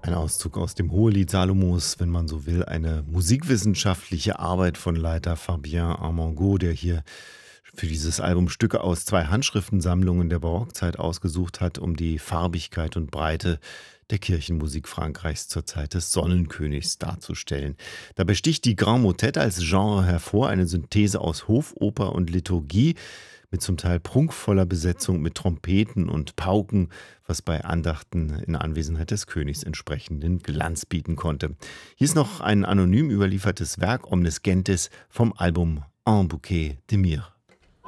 Ein Auszug aus dem Hohelied Salomos, wenn man so will, eine musikwissenschaftliche Arbeit von Leiter Fabien Armengaud, der hier für dieses Album Stücke aus 2 Handschriftensammlungen der Barockzeit ausgesucht hat, um die Farbigkeit und Breite der Kirchenmusik Frankreichs zur Zeit des Sonnenkönigs darzustellen. Dabei sticht die Grand Motette als Genre hervor, eine Synthese aus Hofoper und Liturgie mit zum Teil prunkvoller Besetzung mit Trompeten und Pauken, was bei Andachten in Anwesenheit des Königs entsprechenden Glanz bieten konnte. Hier ist noch ein anonym überliefertes Werk Omnes Gentes vom Album Un Bouquet de Myrrhe.